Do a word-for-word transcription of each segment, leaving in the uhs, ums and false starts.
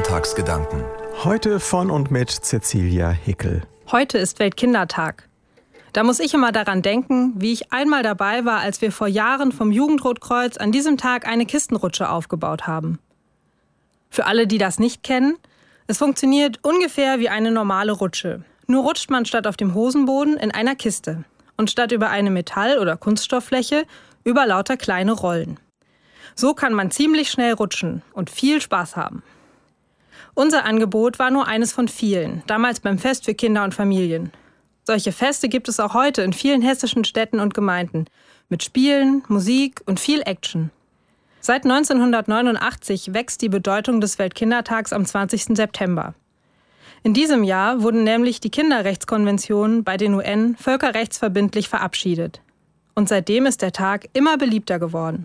Weltkindertagsgedanken. Heute von und mit Cecilia Hickel. Heute ist Weltkindertag. Da muss ich immer daran denken, wie ich einmal dabei war, als wir vor Jahren vom Jugendrotkreuz an diesem Tag eine Kistenrutsche aufgebaut haben. Für alle, die das nicht kennen, es funktioniert ungefähr wie eine normale Rutsche. Nur rutscht man statt auf dem Hosenboden in einer Kiste und statt über eine Metall- oder Kunststofffläche über lauter kleine Rollen. So kann man ziemlich schnell rutschen und viel Spaß haben. Unser Angebot war nur eines von vielen, damals beim Fest für Kinder und Familien. Solche Feste gibt es auch heute in vielen hessischen Städten und Gemeinden, mit Spielen, Musik und viel Action. Seit neunzehnhundertneunundachtzig wächst die Bedeutung des Weltkindertags am zwanzigsten September. In diesem Jahr wurden nämlich die Kinderrechtskonventionen bei den U N völkerrechtsverbindlich verabschiedet. Und seitdem ist der Tag immer beliebter geworden.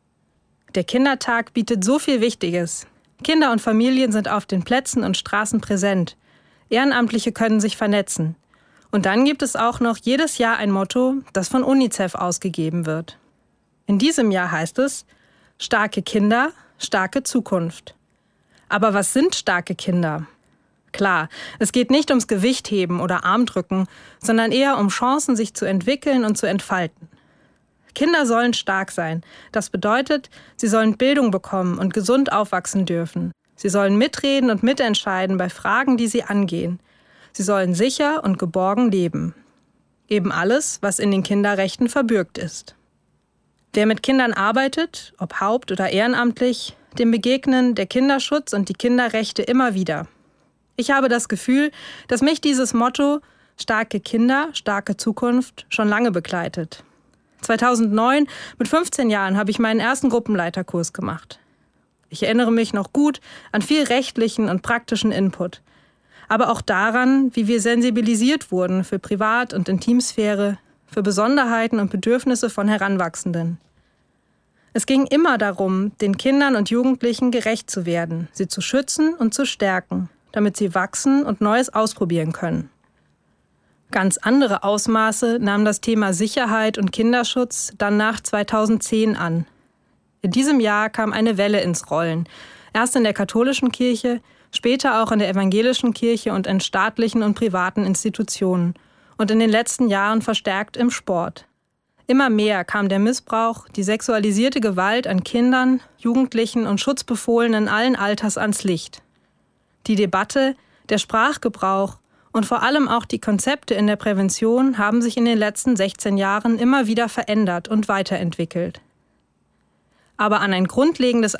Der Kindertag bietet so viel Wichtiges. Kinder und Familien sind auf den Plätzen und Straßen präsent. Ehrenamtliche können sich vernetzen. Und dann gibt es auch noch jedes Jahr ein Motto, das von UNICEF ausgegeben wird. In diesem Jahr heißt es: Starke Kinder, starke Zukunft. Aber was sind starke Kinder? Klar, es geht nicht ums Gewichtheben oder Armdrücken, sondern eher um Chancen, sich zu entwickeln und zu entfalten. Kinder sollen stark sein. Das bedeutet, sie sollen Bildung bekommen und gesund aufwachsen dürfen. Sie sollen mitreden und mitentscheiden bei Fragen, die sie angehen. Sie sollen sicher und geborgen leben. Eben alles, was in den Kinderrechten verbürgt ist. Wer mit Kindern arbeitet, ob haupt- oder ehrenamtlich, dem begegnen der Kinderschutz und die Kinderrechte immer wieder. Ich habe das Gefühl, dass mich dieses Motto »Starke Kinder, starke Zukunft« schon lange begleitet. zweitausendneun, mit fünfzehn Jahren, habe ich meinen ersten Gruppenleiterkurs gemacht. Ich erinnere mich noch gut an viel rechtlichen und praktischen Input, aber auch daran, wie wir sensibilisiert wurden für Privat- und Intimsphäre, für Besonderheiten und Bedürfnisse von Heranwachsenden. Es ging immer darum, den Kindern und Jugendlichen gerecht zu werden, sie zu schützen und zu stärken, damit sie wachsen und Neues ausprobieren können. Ganz andere Ausmaße nahm das Thema Sicherheit und Kinderschutz dann nach zweitausendzehn an. In diesem Jahr kam eine Welle ins Rollen. Erst in der katholischen Kirche, später auch in der evangelischen Kirche und in staatlichen und privaten Institutionen. Und in den letzten Jahren verstärkt im Sport. Immer mehr kam der Missbrauch, die sexualisierte Gewalt an Kindern, Jugendlichen und Schutzbefohlenen allen Alters ans Licht. Die Debatte, der Sprachgebrauch und vor allem auch die Konzepte in der Prävention haben sich in den letzten sechzehn Jahren immer wieder verändert und weiterentwickelt. Aber an ein grundlegendes